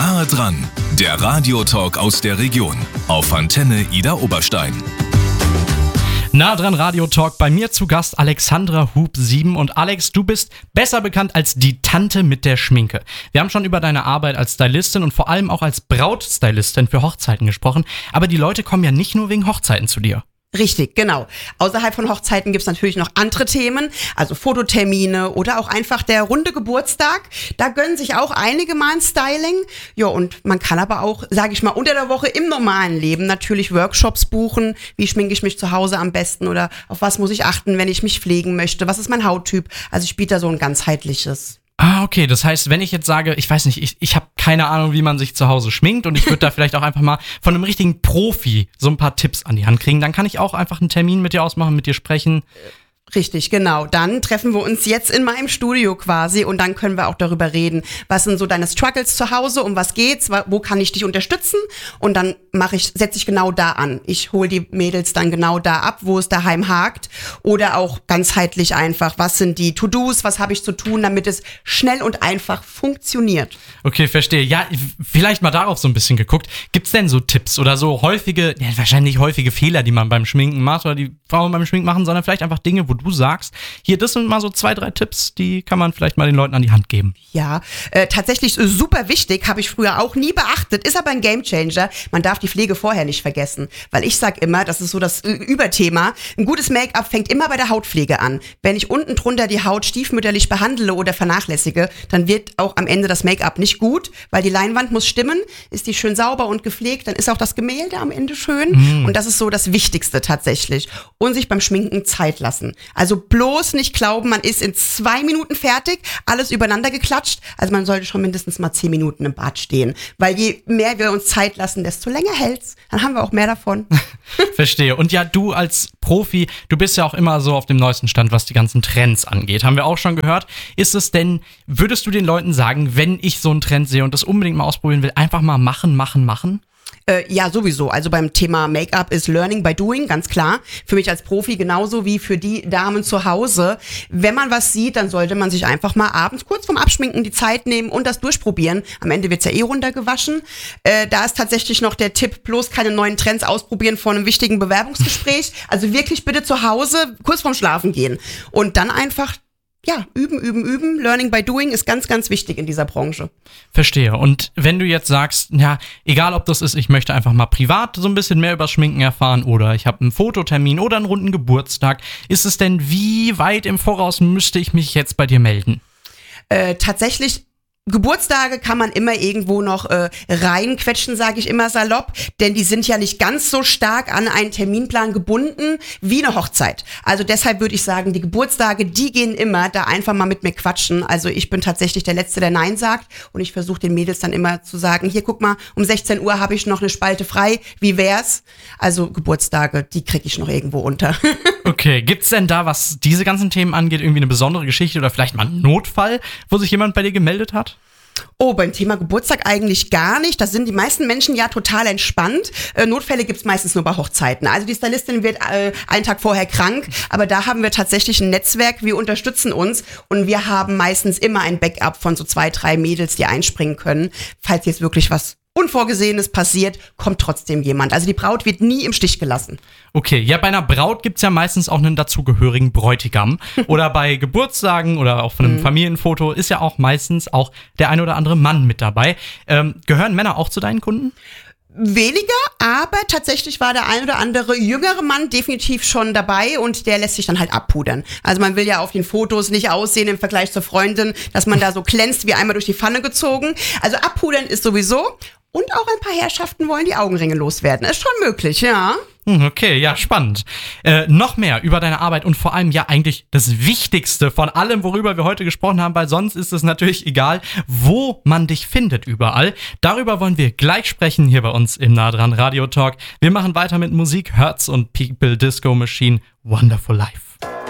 Nahe dran, der Radiotalk aus der Region auf Antenne Ida Oberstein. Nah dran Radiotalk, bei mir zu Gast Alexandra Hub-Sieben. Und Alex, du bist besser bekannt als die Tante mit der Schminke. Wir haben schon über deine Arbeit als Stylistin und vor allem auch als Brautstylistin für Hochzeiten gesprochen. Aber die Leute kommen ja nicht nur wegen Hochzeiten zu dir. Richtig, genau. Außerhalb von Hochzeiten gibt's natürlich noch andere Themen, also Fototermine oder auch einfach der runde Geburtstag. Da gönnen sich auch einige mal ein Styling. Ja, und man kann aber auch, sage ich mal, unter der Woche im normalen Leben natürlich Workshops buchen. Wie schminke ich mich zu Hause am besten oder auf was muss ich achten, wenn ich mich pflegen möchte? Was ist mein Hauttyp? Also ich biete da so ein ganzheitliches. Ah, okay. Das heißt, wenn ich jetzt sage, ich weiß nicht, ich habe keine Ahnung, wie man sich zu Hause schminkt und ich würde da vielleicht auch einfach mal von einem richtigen Profi so ein paar Tipps an die Hand kriegen, dann kann ich auch einfach einen Termin mit dir ausmachen, mit dir sprechen. Richtig, genau. Dann treffen wir uns jetzt in meinem Studio quasi und dann können wir auch darüber reden, was sind so deine Struggles zu Hause, um was geht's, wo kann ich dich unterstützen und dann setze ich genau da an. Ich hole die Mädels dann genau da ab, wo es daheim hakt oder auch ganzheitlich einfach, was sind die To-Dos, was habe ich zu tun, damit es schnell und einfach funktioniert. Okay, verstehe. Ja, vielleicht mal darauf so ein bisschen geguckt. Gibt's denn so Tipps oder so häufige, ja, wahrscheinlich häufige Fehler, die man beim Schminken macht oder die Frauen beim Schminken machen, sondern vielleicht einfach Dinge, wo du sagst, hier, das sind mal so 2, 3 Tipps, die kann man vielleicht mal den Leuten an die Hand geben. Ja, tatsächlich super wichtig, habe ich früher auch nie beachtet, ist aber ein Gamechanger. Man darf die Pflege vorher nicht vergessen, weil ich sag immer, das ist so das Überthema, ein gutes Make-up fängt immer bei der Hautpflege an. Wenn ich unten drunter die Haut stiefmütterlich behandle oder vernachlässige, dann wird auch am Ende das Make-up nicht gut, weil die Leinwand muss stimmen, ist die schön sauber und gepflegt, dann ist auch das Gemälde am Ende schön und das ist so das Wichtigste tatsächlich. Und sich beim Schminken Zeit lassen. Also bloß nicht glauben, man ist in 2 Minuten fertig, alles übereinander geklatscht. Also man sollte schon mindestens mal 10 Minuten im Bad stehen. Weil je mehr wir uns Zeit lassen, desto länger hält's. Dann haben wir auch mehr davon. Verstehe. Und ja, du als Profi, du bist ja auch immer so auf dem neuesten Stand, was die ganzen Trends angeht. Haben wir auch schon gehört. Würdest du den Leuten sagen, wenn ich so einen Trend sehe und das unbedingt mal ausprobieren will, einfach mal machen? Ja, sowieso. Also beim Thema Make-up ist Learning by Doing, ganz klar. Für mich als Profi genauso wie für die Damen zu Hause. Wenn man was sieht, dann sollte man sich einfach mal abends kurz vorm Abschminken die Zeit nehmen und das durchprobieren. Am Ende wird's ja runtergewaschen. Da ist tatsächlich noch der Tipp, bloß keine neuen Trends ausprobieren vor einem wichtigen Bewerbungsgespräch. Also wirklich bitte zu Hause kurz vorm Schlafen gehen. Und dann einfach üben. Learning by doing ist ganz, ganz wichtig in dieser Branche. Verstehe. Und wenn du jetzt sagst, ja, egal ob das ist, ich möchte einfach mal privat so ein bisschen mehr über Schminken erfahren oder ich habe einen Fototermin oder einen runden Geburtstag, ist es denn, wie weit im Voraus müsste ich mich jetzt bei dir melden? Tatsächlich Geburtstage kann man immer irgendwo noch reinquetschen, sage ich immer salopp, denn die sind ja nicht ganz so stark an einen Terminplan gebunden wie eine Hochzeit. Also deshalb würde ich sagen, die Geburtstage, die gehen immer, da einfach mal mit mir quatschen. Also ich bin tatsächlich der Letzte, der Nein sagt und ich versuche den Mädels dann immer zu sagen, hier guck mal, um 16 Uhr habe ich noch eine Spalte frei, wie wär's? Also Geburtstage, die kriege ich noch irgendwo unter. Okay, gibt's denn da, was diese ganzen Themen angeht, irgendwie eine besondere Geschichte oder vielleicht mal einen Notfall, wo sich jemand bei dir gemeldet hat? Oh, beim Thema Geburtstag eigentlich gar nicht. Da sind die meisten Menschen ja total entspannt. Notfälle gibt's meistens nur bei Hochzeiten. Also die Stylistin wird einen Tag vorher krank, aber da haben wir tatsächlich ein Netzwerk, wir unterstützen uns und wir haben meistens immer ein Backup von so 2, 3 Mädels, die einspringen können. Falls jetzt wirklich was Unvorgesehenes passiert, kommt trotzdem jemand. Also die Braut wird nie im Stich gelassen. Okay, ja, bei einer Braut gibt's ja meistens auch einen dazugehörigen Bräutigam. Oder bei Geburtstagen oder auch von einem Familienfoto ist ja auch meistens auch der ein oder andere Mann mit dabei. Gehören Männer auch zu deinen Kunden? Weniger, aber tatsächlich war der ein oder andere jüngere Mann definitiv schon dabei und der lässt sich dann halt abpudern. Also man will ja auf den Fotos nicht aussehen im Vergleich zur Freundin, dass man da so glänzt wie einmal durch die Pfanne gezogen. Also abpudern ist sowieso. Und auch ein paar Herrschaften wollen die Augenringe loswerden. Ist schon möglich, ja. Okay, ja, spannend. Noch mehr über deine Arbeit und vor allem ja eigentlich das Wichtigste von allem, worüber wir heute gesprochen haben, weil sonst ist es natürlich egal, wo man dich findet überall. Darüber wollen wir gleich sprechen hier bei uns im Nah dran Radio Talk. Wir machen weiter mit Musik, Hertz und People Disco Machine, Wonderful Life.